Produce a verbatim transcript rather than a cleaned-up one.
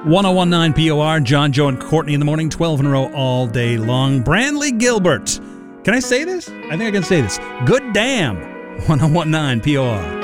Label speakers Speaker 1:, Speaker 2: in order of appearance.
Speaker 1: ten nineteen P O R, John, Joe, and Courtney in the morning, twelve in a row all day long. Brantley Gilbert. Can I say this? I think I can say this. Good damn. ten nineteen P O R.